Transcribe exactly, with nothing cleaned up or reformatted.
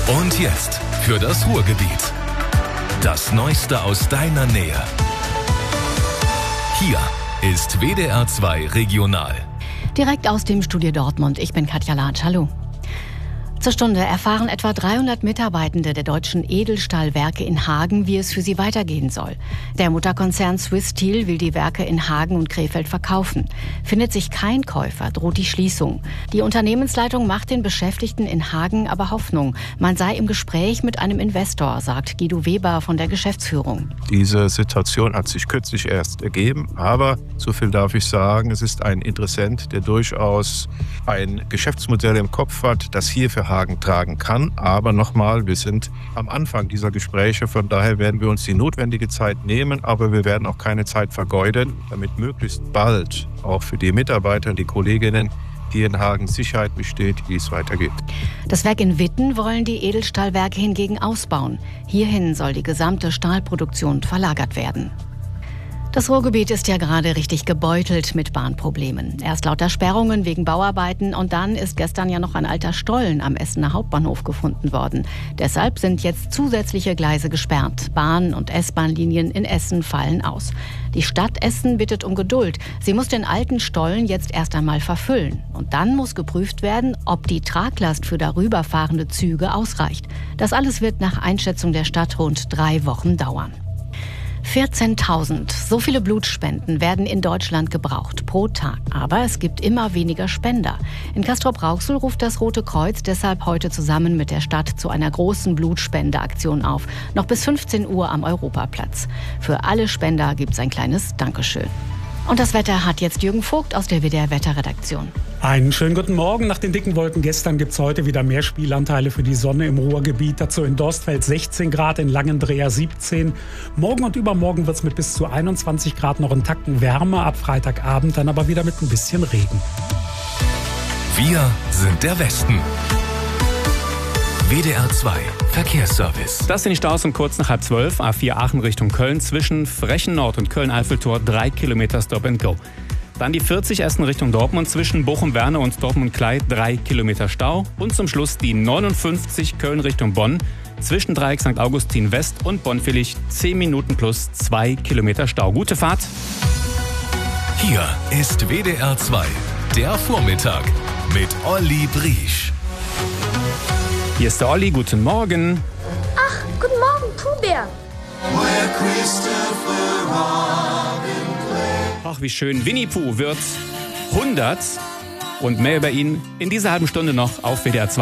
Und jetzt für das Ruhrgebiet. Das Neueste aus deiner Nähe. Hier ist W D R zwei Regional. Direkt aus dem Studio Dortmund. Ich bin Katja Latsch. Hallo. Zur Stunde erfahren etwa dreihundert Mitarbeitende der deutschen Edelstahlwerke in Hagen, wie es für sie weitergehen soll. Der Mutterkonzern Swiss Steel will die Werke in Hagen und Krefeld verkaufen. Findet sich kein Käufer, droht die Schließung. Die Unternehmensleitung macht den Beschäftigten in Hagen aber Hoffnung. Man sei im Gespräch mit einem Investor, sagt Guido Weber von der Geschäftsführung. Diese Situation hat sich kürzlich erst ergeben, aber so viel darf ich sagen, es ist ein Interessent, der durchaus ein Geschäftsmodell im Kopf hat, das hier für Hagen tragen kann. Aber nochmal, wir sind am Anfang dieser Gespräche, von daher werden wir uns die notwendige Zeit nehmen, aber wir werden auch keine Zeit vergeuden, damit möglichst bald auch für die Mitarbeiter, die Kolleginnen hier in Hagen Sicherheit besteht, wie es weitergeht. Das Werk in Witten wollen die Edelstahlwerke hingegen ausbauen. Hierhin soll die gesamte Stahlproduktion verlagert werden. Das Ruhrgebiet ist ja gerade richtig gebeutelt mit Bahnproblemen. Erst lauter Sperrungen wegen Bauarbeiten und dann ist gestern ja noch ein alter Stollen am Essener Hauptbahnhof gefunden worden. Deshalb sind jetzt zusätzliche Gleise gesperrt. Bahn- und S-Bahn-Linien in Essen fallen aus. Die Stadt Essen bittet um Geduld. Sie muss den alten Stollen jetzt erst einmal verfüllen. Und dann muss geprüft werden, ob die Traglast für darüber fahrende Züge ausreicht. Das alles wird nach Einschätzung der Stadt rund drei Wochen dauern. vierzehntausend. So viele Blutspenden werden in Deutschland gebraucht pro Tag. Aber es gibt immer weniger Spender. In Castrop-Rauxel ruft das Rote Kreuz deshalb heute zusammen mit der Stadt zu einer großen Blutspendeaktion auf. Noch bis fünfzehn Uhr am Europaplatz. Für alle Spender gibt es ein kleines Dankeschön. Und das Wetter hat jetzt Jürgen Vogt aus der W D R-Wetterredaktion. Einen schönen guten Morgen. Nach den dicken Wolken gestern gibt es heute wieder mehr Spielanteile für die Sonne im Ruhrgebiet. Dazu in Dorstfeld sechzehn Grad, in Langendreher siebzehn. Morgen und übermorgen wird es mit bis zu einundzwanzig Grad noch einen Tacken wärmer. Ab Freitagabend dann aber wieder mit ein bisschen Regen. Wir sind der Westen. W D R zwei Verkehrsservice. Das sind die Staus um kurz nach halb zwölf. A vier Aachen Richtung Köln zwischen Frechen Nord und Köln-Eiffeltor drei Kilometer Stop and Go. Dann die vierzig Essen Richtung Dortmund zwischen Bochum-Werne und Dortmund-Klei drei Kilometer Stau. Und zum Schluss die neunundfünfzig Köln Richtung Bonn zwischen Dreieck Sankt Augustin West und Bonn-Villig zehn Minuten plus zwei Kilometer Stau. Gute Fahrt. Hier ist W D R zwei, der Vormittag mit Olli Briesch. Hier ist der Olli, guten Morgen. Ach, guten Morgen, Puh-Bär. Ach, wie schön. Winnie Pooh wird hundert und mehr über ihn in dieser halben Stunde noch auf W D R zwei.